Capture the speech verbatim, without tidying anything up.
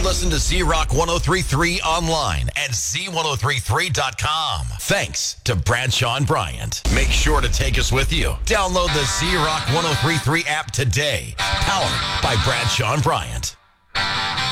listen to Z-Rock one oh three point three online at Z ten thirty-three dot com. Thanks to Bradshaw and Bryant. Make sure to take us with you. Download the Z-Rock ten thirty-three app today. Powered by Bradshaw and Bryant.